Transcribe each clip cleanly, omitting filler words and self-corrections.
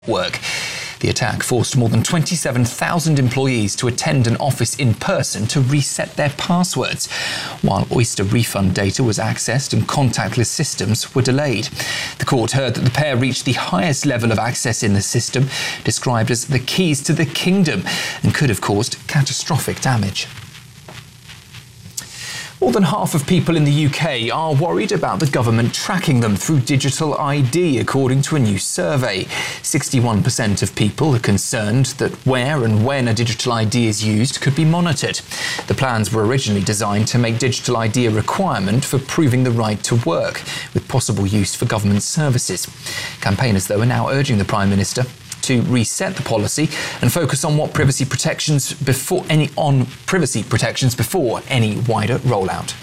work. The attack forced more than 27,000 employees to attend an office in person to reset their passwords, while Oyster refund data was accessed and contactless systems were delayed. The court heard that the pair reached the highest level of access in the system, described as the keys to the kingdom, and could have caused catastrophic damage. More than half of people in the UK are worried about the government tracking them through digital ID, according to a new survey. 61% of people are concerned that where and when a digital ID is used could be monitored. The plans were originally designed to make digital ID a requirement for proving the right to work, with possible use for government services. Campaigners, though, are now urging the Prime Minister to reset the policy and focus on privacy protections before any wider rollout.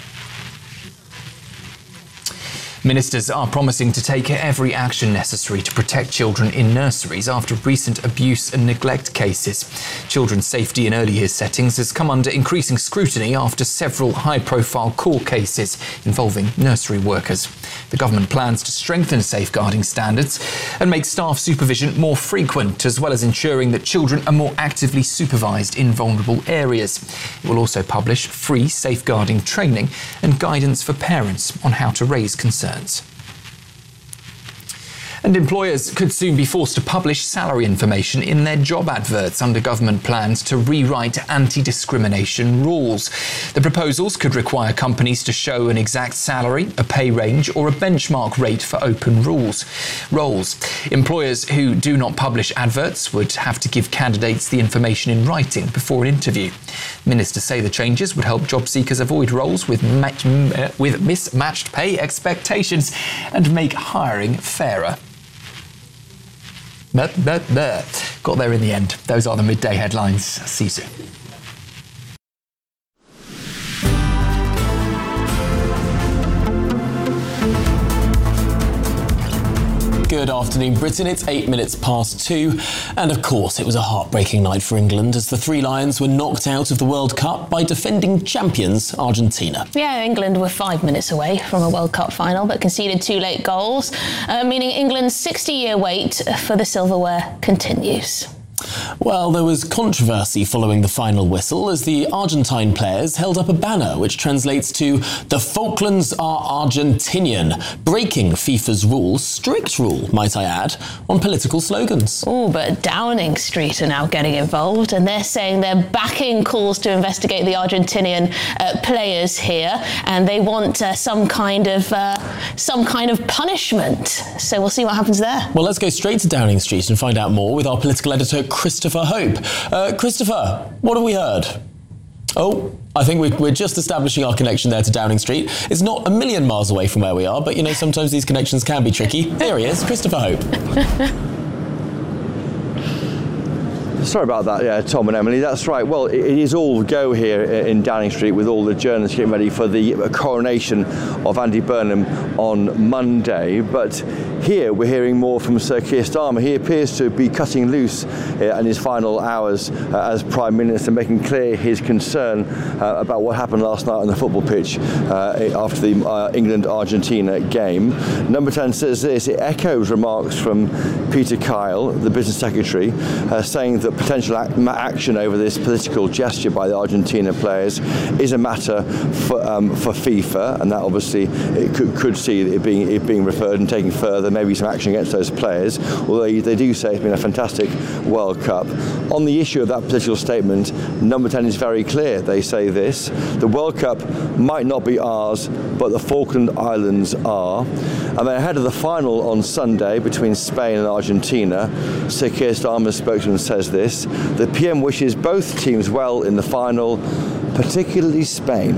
Ministers are promising to take every action necessary to protect children in nurseries after recent abuse and neglect cases. Children's safety in early years settings has come under increasing scrutiny after several high-profile court cases involving nursery workers. The government plans to strengthen safeguarding standards and make staff supervision more frequent, as well as ensuring that children are more actively supervised in vulnerable areas. It will also publish free safeguarding training and guidance for parents on how to raise concerns. And employers could soon be forced to publish salary information in their job adverts under government plans to rewrite anti-discrimination rules. The proposals could require companies to show an exact salary, a pay range, or a benchmark rate for open roles. Employers who do not publish adverts would have to give candidates the information in writing before an interview. Ministers say the changes would help job seekers avoid roles with mismatched pay expectations and make hiring fairer. Got there in the end. Those are the midday headlines. See you soon. Good afternoon, Britain. It's 2:08, and of course it was a heartbreaking night for England as the Three Lions were knocked out of the World Cup by defending champions Argentina. Yeah, England were 5 minutes away from a World Cup final but conceded 2 late goals, meaning England's 60-year wait for the silverware continues. Well, there was controversy following the final whistle as the Argentine players held up a banner which translates to "The Falklands are Argentinian," breaking FIFA's rules, strict rule, might I add, on political slogans. Oh, but Downing Street are now getting involved, and they're saying they're backing calls to investigate the Argentinian players here, and they want some kind of punishment. So we'll see what happens there. Well, let's go straight to Downing Street and find out more with our political editor, Christopher Hope. Christopher, what have we heard? Oh, I think we're just establishing our connection there to Downing Street. It's not a million miles away from where we are, but sometimes these connections can be tricky. Here he is, Christopher Hope. Sorry about that, yeah, Tom and Emily. That's right. Well, it is all go here in Downing Street with all the journalists getting ready for the coronation of Andy Burnham on Monday. But here we're hearing more from Sir Keir Starmer. He appears to be cutting loose in his final hours as Prime Minister, making clear his concern about what happened last night on the football pitch after the England-Argentina game. Number 10 says this. It echoes remarks from Peter Kyle, the business secretary, saying that potential action over this political gesture by the Argentina players is a matter for FIFA, and that obviously it could see it being referred and taken further, maybe some action against those players, although they do say it's been a fantastic World Cup. On the issue of that political statement, Number 10 is very clear. They say this: the World Cup might not be ours, but the Falkland Islands are. And then ahead of the final on Sunday between Spain and Argentina, Sir Keir Starmer's spokesman says this: the PM wishes both teams well in the final, particularly Spain.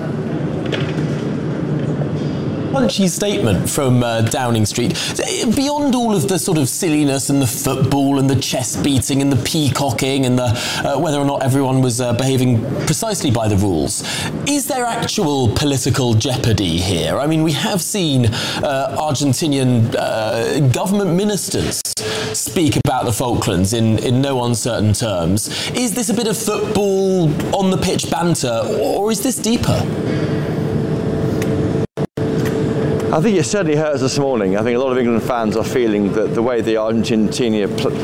Punchy statement from Downing Street. Beyond all of the sort of silliness and the football and the chest beating and the peacocking and the whether or not everyone was behaving precisely by the rules, is there actual political jeopardy here? I mean, we have seen Argentinian government ministers speak about the Falklands in no uncertain terms. Is this a bit of football on the pitch banter, or is this deeper? I think it certainly hurts this morning. I think a lot of England fans are feeling that the way the Argentina